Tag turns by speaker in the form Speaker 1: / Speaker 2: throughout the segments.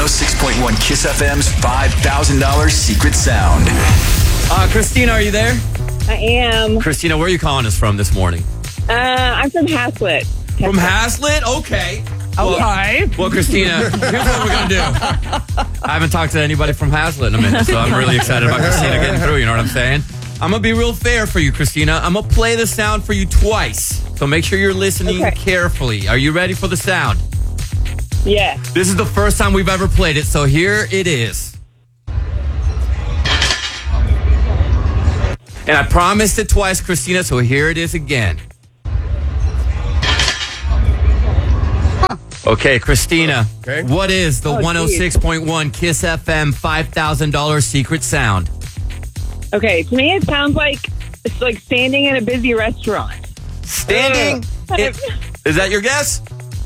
Speaker 1: 106.1 Kiss FM's $5,000 secret sound.
Speaker 2: Christina, are you there?
Speaker 3: I am.
Speaker 2: Christina, where are you calling us from this morning?
Speaker 3: I'm from Haslett.
Speaker 2: From Haslett? Okay. Well, Christina, here's what we're going to do. I haven't talked to anybody from Haslett in a minute, so I'm really excited about Christina getting through, you know what I'm saying? I'm going to be real fair for you, Christina. I'm going to play the sound for you twice, so make sure you're listening carefully. Are you ready for the sound?
Speaker 3: Yeah.
Speaker 2: This is the first time we've ever played it, so here it is. And I promised it twice, Christina, so here it is again. Okay, Christina, what is the 106.1 Kiss FM $5,000 secret sound?
Speaker 3: Okay, to me it sounds like it's like standing in a busy restaurant.
Speaker 2: Standing? Is that your guess?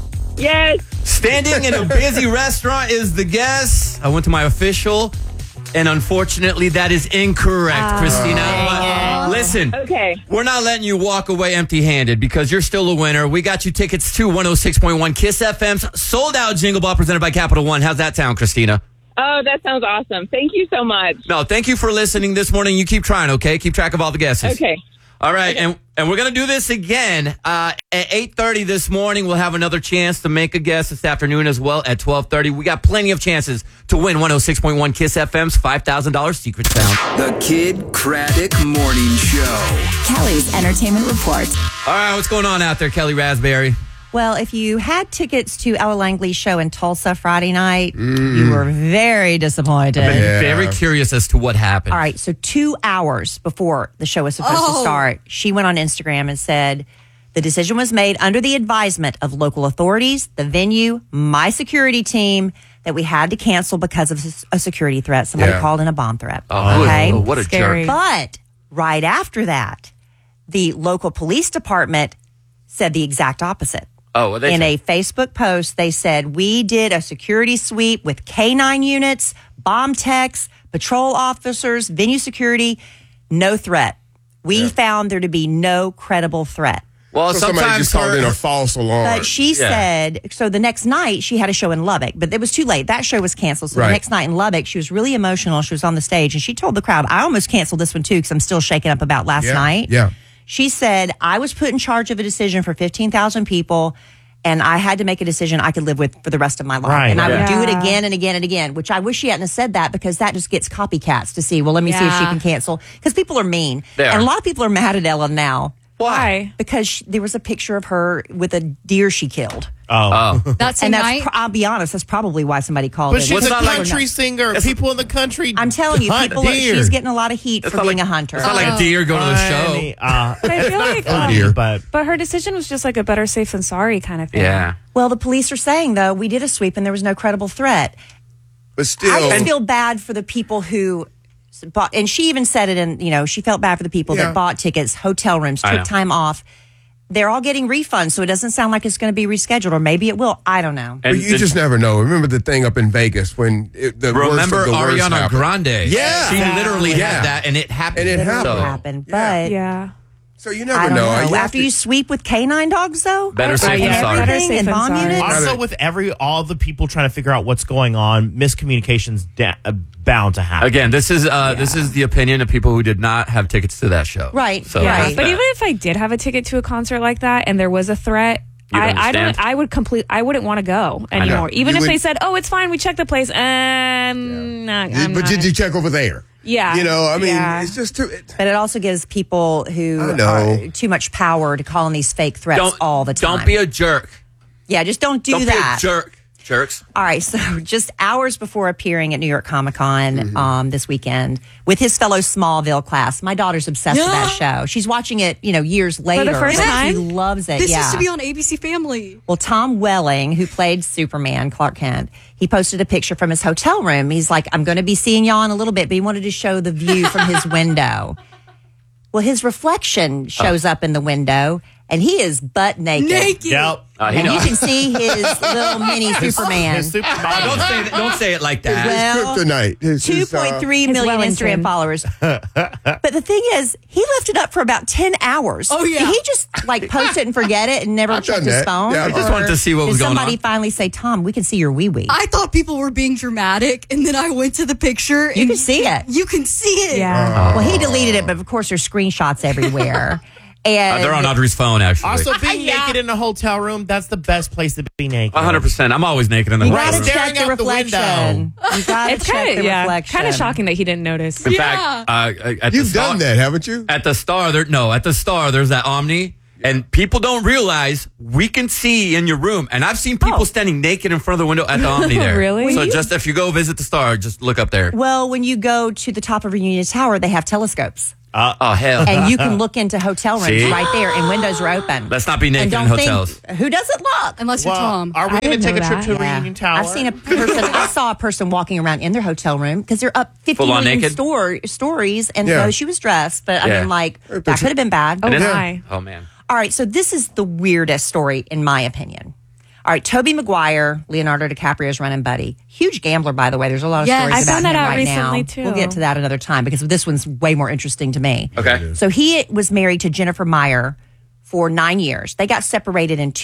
Speaker 3: Yes.
Speaker 2: Standing in a busy restaurant is the guess. I went to my official, and unfortunately, that is incorrect, Christina. But listen, we're not letting you walk away empty-handed because you're still a winner. We got you tickets to 106.1 Kiss FM's sold-out Jingle Ball presented by Capital One. How's that sound, Christina?
Speaker 3: Oh, that sounds awesome. Thank you so much.
Speaker 2: No, thank you for listening this morning. You keep trying, okay? Keep track of all the guesses.
Speaker 3: Okay.
Speaker 2: All right, and we're going to do this again at 8:30 this morning. We'll have another chance to make a guess this afternoon as well at 12:30. We got plenty of chances to win 106.1 Kiss FM's $5,000 secret sound.
Speaker 1: The Kid Craddock Morning Show.
Speaker 4: Kelly's Entertainment Report.
Speaker 2: All right, what's going on out there, Kelly Raspberry?
Speaker 5: Well, if you had tickets to Ella Langley's show in Tulsa Friday night, you were very disappointed.
Speaker 2: I've been very curious as to what happened.
Speaker 5: All right, so 2 hours before the show was supposed to start, she went on Instagram and said, the decision was made under the advisement of local authorities, the venue, my security team, that we had to cancel because of a security threat. Somebody called in a bomb threat.
Speaker 2: Oh, what a jerk.
Speaker 5: But right after that, the local police department said the exact opposite.
Speaker 2: Oh, well,
Speaker 5: in a Facebook post, they said, we did a security sweep with K9 units, bomb techs, patrol officers, venue security, no threat. We found there to be no credible threat.
Speaker 2: Well,
Speaker 6: so somebody just called in a false alarm.
Speaker 5: But she said, so the next night she had a show in Lubbock, but it was too late. That show was canceled. So the next night in Lubbock, she was really emotional. She was on the stage and she told the crowd, I almost canceled this one too because I'm still shaken up about last night.
Speaker 6: Yeah.
Speaker 5: She said, I was put in charge of a decision for 15,000 people, and I had to make a decision I could live with for the rest of my life.
Speaker 7: Right.
Speaker 5: And I would do it again and again and again, which I wish she hadn't have said that because that just gets copycats to see, well, let me see if she can cancel. Because people are mean. And a lot of people are mad at Ella now.
Speaker 8: Why?
Speaker 5: Because there was a picture of her with a deer she killed.
Speaker 8: That's
Speaker 5: and I'll be honest, that's probably why somebody called
Speaker 7: But
Speaker 5: it.
Speaker 7: she's a country singer. People in the country
Speaker 5: I'm telling you, she's getting a lot of heat for being a hunter.
Speaker 2: It's not like a deer going to the show.
Speaker 8: But I feel like but her decision was just like a better safe than sorry kind of thing.
Speaker 2: Yeah.
Speaker 5: Well, the police are saying, though, we did a sweep and there was no credible threat.
Speaker 6: But still,
Speaker 5: I just feel bad for the people who bought, and she even said it in, she felt bad for the people that bought tickets, hotel rooms, took time off. They're all getting refunds, so it doesn't sound like it's going to be rescheduled, or maybe it will. I don't know.
Speaker 6: But you just never know. Remember the thing up in Vegas when
Speaker 2: Remember Ariana Grande?
Speaker 6: Yeah.
Speaker 2: She literally had that, and it happened.
Speaker 6: And it happened.
Speaker 5: But
Speaker 6: so you never know.
Speaker 5: After you sweep with canine dogs, though,
Speaker 2: better safe than sorry.
Speaker 5: And bomb units.
Speaker 7: Also, with all the people trying to figure out what's going on, miscommunication's bound to happen.
Speaker 2: Again, this is the opinion of people who did not have tickets to that show.
Speaker 5: Right.
Speaker 2: So
Speaker 8: But even if I did have a ticket to a concert like that and there was a threat, I wouldn't want to go anymore. Even if they said, "Oh, it's fine, we checked the place."
Speaker 6: Did you check over there?
Speaker 8: Yeah.
Speaker 6: It's just too.
Speaker 5: But it also gives people who are too much power to call in these fake threats all the time.
Speaker 2: Don't be a jerk.
Speaker 5: Yeah, just don't do that.
Speaker 2: Don't be a jerk. Jerks.
Speaker 5: All right, so just hours before appearing at New York Comic Con this weekend with his fellow Smallville class, my daughter's obsessed with that show. She's watching it, years later.
Speaker 8: For the first time?
Speaker 5: She loves it.
Speaker 9: This used to be on ABC Family.
Speaker 5: Well, Tom Welling, who played Superman, Clark Kent, he posted a picture from his hotel room. He's like, I'm going to be seeing y'all in a little bit, but he wanted to show the view from his window. Well, his reflection shows up in the window, and he is butt naked.
Speaker 7: Yep.
Speaker 5: And you can see his little mini Superman.
Speaker 7: His Superman.
Speaker 2: Don't say it like that.
Speaker 5: Well,
Speaker 6: Kryptonite.
Speaker 5: 2.3 million Instagram followers. But the thing is, he left it up for about 10 hours.
Speaker 9: Oh, yeah.
Speaker 5: Did he just post it and forget it and never checked his phone?
Speaker 6: Yeah,
Speaker 2: I just wanted to see what was
Speaker 5: did
Speaker 2: going on.
Speaker 5: somebody finally say, Tom, we can see your wee-wee?
Speaker 9: I thought people were being dramatic, and then I went to the picture.
Speaker 5: You can see it.
Speaker 9: You can see it.
Speaker 8: Yeah.
Speaker 5: Well, he deleted it, but of course there's screenshots everywhere. And
Speaker 2: They're on Audrey's phone, actually.
Speaker 7: Also, being naked in a hotel room, that's the best place to be naked.
Speaker 2: 100%. I'm always naked in the
Speaker 5: you
Speaker 2: hotel
Speaker 5: gotta
Speaker 2: room.
Speaker 5: check
Speaker 7: Staring
Speaker 5: the
Speaker 7: out the
Speaker 5: reflection. You gotta
Speaker 8: It's
Speaker 5: check the reflection.
Speaker 8: kind of shocking that he didn't notice.
Speaker 2: In fact, at
Speaker 6: You've
Speaker 2: the Star,
Speaker 6: done that, haven't you?
Speaker 2: At the Star, there's that Omni. And people don't realize we can see in your room. And I've seen people standing naked in front of the window at the Omni there.
Speaker 8: Really?
Speaker 2: So just if you go visit the Star, just look up there.
Speaker 5: Well, when you go to the top of Reunion Tower, they have telescopes.
Speaker 2: Oh, hell.
Speaker 5: And you can look into hotel rooms
Speaker 2: See?
Speaker 5: right there, and windows are open.
Speaker 2: Let's not be
Speaker 5: And
Speaker 2: naked in
Speaker 5: don't
Speaker 2: hotels.
Speaker 5: think, who doesn't look?
Speaker 9: Unless you're Tom.
Speaker 7: Are we
Speaker 8: I
Speaker 7: going to
Speaker 8: didn't
Speaker 7: take a
Speaker 8: know
Speaker 7: trip
Speaker 8: that.
Speaker 7: to
Speaker 5: Yeah.
Speaker 7: Reunion Tower?
Speaker 5: I saw a person walking around in their hotel room because they're up 50
Speaker 2: Full on
Speaker 5: million
Speaker 2: naked?
Speaker 5: stories, and
Speaker 6: Yeah.
Speaker 5: no, she was dressed, but I
Speaker 2: Yeah.
Speaker 5: mean, that could have been bad.
Speaker 8: Oh,
Speaker 2: It is?
Speaker 8: my.
Speaker 2: Oh, man.
Speaker 5: All right, so this is the weirdest story, in my opinion. All right, Tobey Maguire, Leonardo DiCaprio's running buddy. Huge gambler, by the way. There's a lot of
Speaker 9: Yes.
Speaker 5: stories
Speaker 8: I
Speaker 5: about
Speaker 8: found that
Speaker 5: him
Speaker 8: out
Speaker 5: right
Speaker 8: recently,
Speaker 5: now.
Speaker 8: too.
Speaker 5: We'll get to that another time because this one's way more interesting to me.
Speaker 2: Okay.
Speaker 5: So he was married to Jennifer Meyer for 9 years. They got separated in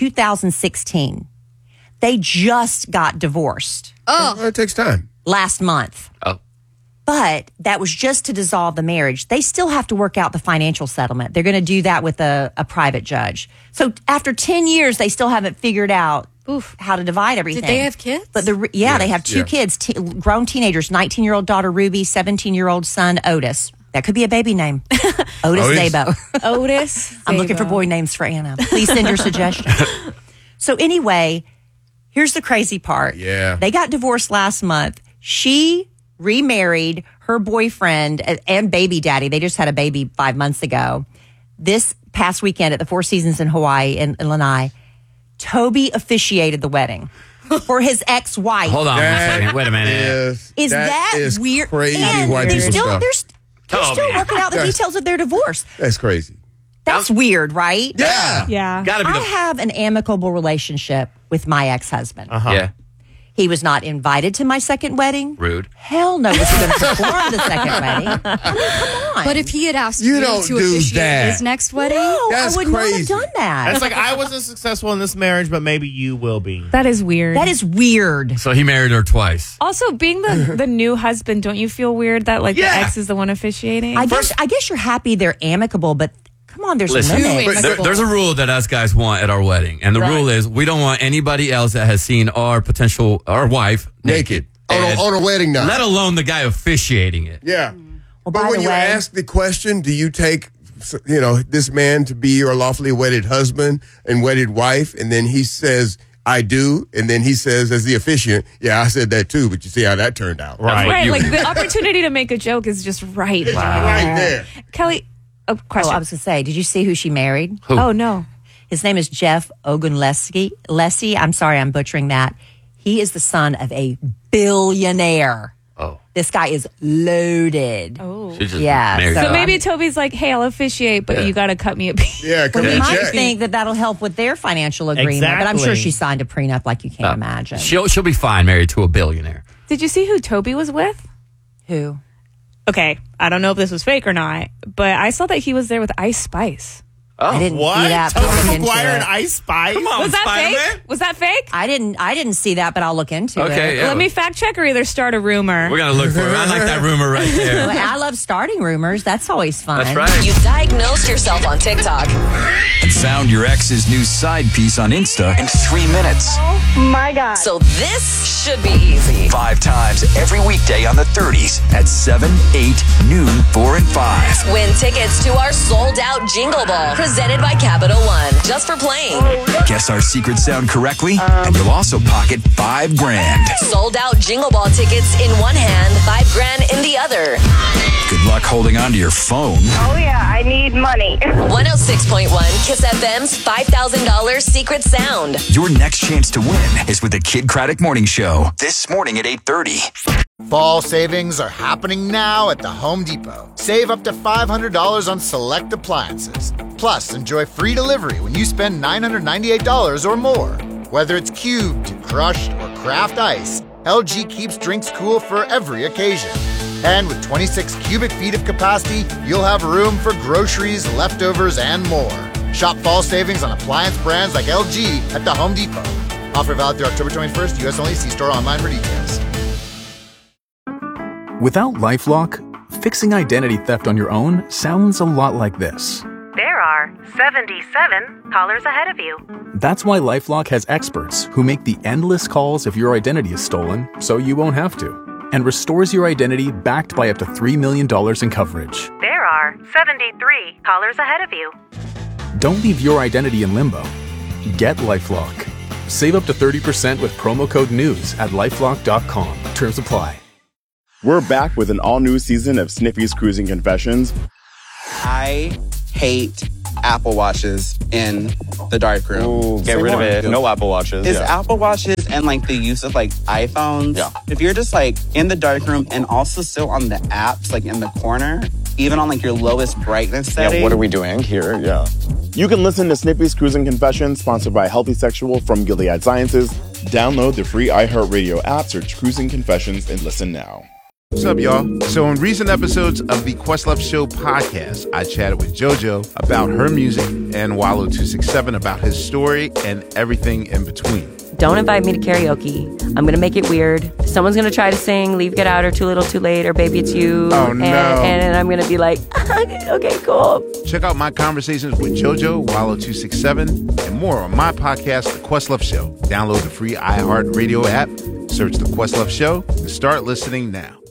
Speaker 5: 2016. They just got divorced
Speaker 6: Well, it takes time.
Speaker 5: last month.
Speaker 2: Oh.
Speaker 5: But that was just to dissolve the marriage. They still have to work out the financial settlement. They're going to do that with a private judge. So after 10 years, they still haven't figured out how to divide everything.
Speaker 9: Did they have kids?
Speaker 5: But they have two kids, grown teenagers, 19-year-old daughter Ruby, 17-year-old son Otis. That could be a baby name. Otis Zabo.
Speaker 8: Otis.
Speaker 5: I'm looking for
Speaker 8: Zabo.
Speaker 5: boy names for Anna. Please send your suggestions. So anyway, here's the crazy part.
Speaker 6: Yeah.
Speaker 5: They got divorced last month. She remarried her boyfriend and baby daddy. They just had a baby 5 months ago. This past weekend at the Four Seasons in Hawaii in Lanai, Toby officiated the wedding for his ex-wife.
Speaker 2: Hold on one second. Wait a minute.
Speaker 5: Is that
Speaker 6: is
Speaker 5: weird?
Speaker 6: Crazy
Speaker 5: And
Speaker 6: white
Speaker 5: they're
Speaker 6: people
Speaker 5: still,
Speaker 6: stuff.
Speaker 5: they're still
Speaker 2: Toby.
Speaker 5: working out the details of their divorce.
Speaker 6: That's crazy.
Speaker 5: That's weird, right?
Speaker 6: Yeah.
Speaker 8: Yeah.
Speaker 2: Gotta be
Speaker 5: I
Speaker 2: the.
Speaker 5: have an amicable relationship with my ex-husband.
Speaker 2: Yeah.
Speaker 5: He was not invited to my second wedding.
Speaker 2: Rude.
Speaker 5: Hell no, was he going to perform the second wedding? I mean, come on.
Speaker 9: But if he had asked
Speaker 6: You
Speaker 9: you
Speaker 6: don't
Speaker 9: to
Speaker 6: do
Speaker 9: officiate
Speaker 6: that.
Speaker 9: his next wedding,
Speaker 5: no,
Speaker 6: That's
Speaker 5: I would not have
Speaker 6: crazy.
Speaker 5: done that.
Speaker 7: It's like, I wasn't successful in this marriage, but maybe you will be.
Speaker 8: That is weird.
Speaker 5: That is weird.
Speaker 2: So he married her twice.
Speaker 8: Also, being the new husband, don't you feel weird that the
Speaker 2: Yeah.
Speaker 8: ex is the one officiating?
Speaker 5: I guess you're happy they're amicable, but come on, there's
Speaker 2: Listen,
Speaker 5: limits.
Speaker 2: there's a rule that us guys want at our wedding, and the rule is we don't want anybody else that has seen our wife naked. And
Speaker 6: On a wedding night.
Speaker 2: let alone the guy officiating it.
Speaker 6: Yeah.
Speaker 5: Well,
Speaker 6: But
Speaker 5: by
Speaker 6: when
Speaker 5: the
Speaker 6: you
Speaker 5: way-
Speaker 6: ask the question, do you take, this man to be your lawfully wedded husband and wedded wife? And then he says, I do. And then he says, as the officiant, yeah, I said that too, but you see how that turned out.
Speaker 7: Right.
Speaker 8: right,
Speaker 2: you-
Speaker 8: like the opportunity to make a joke is just right.
Speaker 6: It's right there.
Speaker 8: Kelly, a
Speaker 5: Oh,
Speaker 8: question.
Speaker 5: I was going to say, did you see who she married?
Speaker 2: Who?
Speaker 8: Oh, no.
Speaker 5: His name is Jeff Ogunlesi. I'm sorry, I'm butchering that. He is the son of a billionaire.
Speaker 2: Oh.
Speaker 5: This guy is loaded.
Speaker 8: Oh.
Speaker 2: She just
Speaker 5: Yeah,
Speaker 2: married
Speaker 5: so-
Speaker 8: So
Speaker 2: her.
Speaker 8: maybe Toby's like, hey, I'll officiate, but you got to cut me a piece.
Speaker 6: Yeah, come
Speaker 5: Well, you
Speaker 6: on,
Speaker 5: might
Speaker 6: check.
Speaker 5: think that that'll help with their financial agreement, but I'm sure
Speaker 7: Exactly.
Speaker 5: she signed a prenup like you can't imagine.
Speaker 2: She'll be fine married to a billionaire.
Speaker 8: Did you see who Toby was with?
Speaker 5: Who?
Speaker 8: Okay, I don't know if this was fake or not, but I saw that he was there with Ice Spice.
Speaker 5: I didn't see
Speaker 7: What?
Speaker 5: that. but I'll look
Speaker 7: Tobey
Speaker 5: into
Speaker 7: Maguire
Speaker 5: it.
Speaker 7: and Ice Spice?
Speaker 2: Come on,
Speaker 8: Was that
Speaker 2: Spider-Man.
Speaker 8: fake? Was that fake?
Speaker 5: I didn't see that, but I'll look into
Speaker 2: Okay,
Speaker 5: it.
Speaker 2: yeah.
Speaker 8: Let me fact check or either start a rumor.
Speaker 2: We're going to look for it. I like that rumor right there.
Speaker 5: Well, I love starting rumors. That's always fun.
Speaker 2: That's right.
Speaker 10: You diagnosed yourself on TikTok.
Speaker 1: And found your ex's new side piece on Insta in 3 minutes.
Speaker 3: My God.
Speaker 10: So this should be easy.
Speaker 1: 5 times every weekday on the 30s at 7, 8, noon, 4, and 5.
Speaker 10: Win tickets to our sold out Jingle Ball presented by Capital One. Just for playing.
Speaker 1: Guess our secret sound correctly, and you'll also pocket $5,000.
Speaker 10: Sold out Jingle Ball tickets in one hand, $5,000 in the other.
Speaker 1: Good luck holding on to your phone.
Speaker 3: Oh, yeah, I need money.
Speaker 10: 106.1 Kiss FM's $5,000 secret sound.
Speaker 1: Your next chance to win is with the Kid Craddock Morning Show this morning at 8:30.
Speaker 11: Fall savings are happening now at the Home Depot. Save up to $500 on select appliances. Plus, Plus, enjoy free delivery when you spend $998 or more. Whether it's cubed, crushed, or craft ice, LG keeps drinks cool for every occasion. And with 26 cubic feet of capacity, you'll have room for groceries, leftovers, and more. Shop fall savings on appliance brands like LG at the Home Depot. Offer valid through October 21st, U.S. only. See store online for details.
Speaker 12: Without LifeLock, fixing identity theft on your own sounds a lot like this.
Speaker 13: There are 77 callers ahead of you.
Speaker 12: That's why LifeLock has experts who make the endless calls if your identity is stolen, so you won't have to, and restores your identity backed by up to $3 million in coverage.
Speaker 13: There are 73 callers ahead of you.
Speaker 12: Don't leave your identity in limbo. Get LifeLock. Save up to 30% with promo code NEWS at LifeLock.com. Terms apply.
Speaker 14: We're back with an all-new season of Snippy's Cruising Confessions.
Speaker 15: I hate Apple Watches in the darkroom.
Speaker 14: Ooh, get rid of it. No Apple Watches.
Speaker 15: It's Apple Watches and like the use of like iPhones.
Speaker 14: Yeah.
Speaker 15: If you're just like in the darkroom and also still on the apps, like in the corner, even on like your lowest brightness setting.
Speaker 14: Yeah, what are we doing here? Yeah. You can listen to Snippy's Cruising Confessions, sponsored by Healthy Sexual from Gilead Sciences. Download the free iHeartRadio app, search Cruising Confessions, and listen now.
Speaker 16: What's up, y'all? So in recent episodes of the Questlove Show podcast, I chatted with JoJo about her music and Wallow267 about his story and everything in between.
Speaker 17: Don't invite me to karaoke. I'm going to make it weird. Someone's going to try to sing Leave, Get Out, or Too Little, Too Late, or Baby It's You.
Speaker 16: Oh, no.
Speaker 17: And I'm going to be like, okay, cool.
Speaker 16: Check out my conversations with JoJo, Wallow267, and more on my podcast, The Questlove Show. Download the free iHeartRadio app, search The Questlove Show, and start listening now.